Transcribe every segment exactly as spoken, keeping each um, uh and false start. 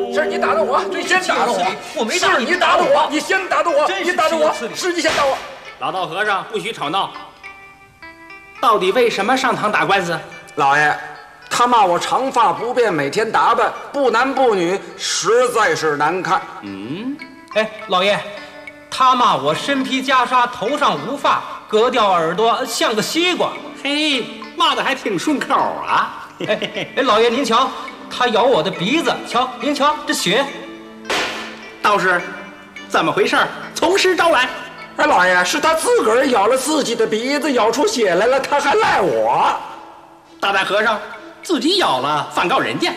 是你打的我，你先打的我， 我没打你，你打的我，你先打的我，你打的我，是你先打我。 老道和尚，不许吵闹。到底为什么上堂打官司？ 老爷，他骂我长发不便，每天打扮不男不女，实在是难看。 嗯， 哎，老爷，他骂我身披袈裟，头上无发，割掉耳朵像个西瓜。 嘿，骂的还挺顺口啊！ 哎哎，老爷您瞧，他咬我的鼻子，瞧您瞧这血。 道士，怎么回事？从实招来。 哎，老爷，是他自个儿咬了自己的鼻子，咬出血来了，他还赖我。 大胆和尚，自己咬了，反告人家。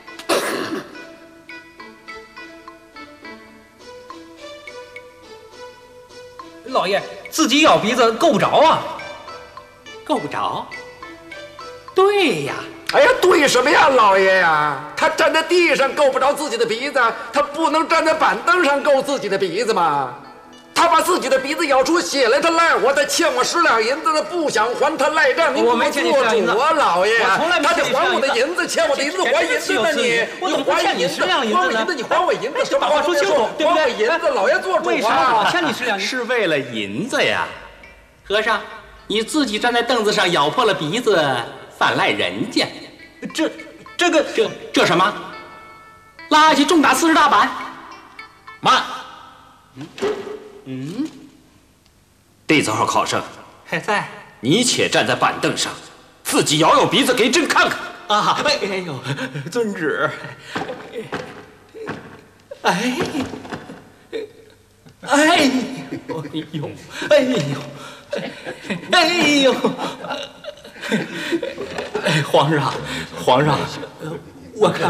老爷自己咬鼻子够不着啊， 够不着。对呀。 哎呀，对什么呀，老爷呀？他站在地上够不着自己的鼻子，他不能站在板凳上够自己的鼻子吗？他把自己的鼻子咬出血来，他赖我，他欠我十两银子，他不想还，他赖账。你我没欠你十两银子， 我老爷， 我从来没他得还我的银子，欠我的银子还银子呢你， 我怎么会欠你十两银子呢？ 你还我银子， 什么话说清楚，对不对？ 还我银子，老爷做主啊！ 为什么我欠你十两银子？ 是为了银子呀，和尚，你自己站在凳子上咬破了鼻子，反赖人家。 这这个这这什么？拉下去重打四十大板。慢。嗯嗯。弟子号考生还在， 你且站在板凳上，自己咬咬鼻子给朕看看。 啊！哎哎呦，遵旨。哎，哎呦，哎呦，哎呦，哎呦，哎，皇上，皇上，我看。